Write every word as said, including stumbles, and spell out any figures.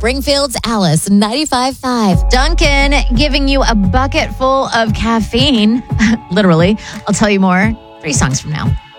Springfield's Alice ninety-five point five. Dunkin' giving you a bucket full of caffeine. Literally. I'll tell you more three songs from now.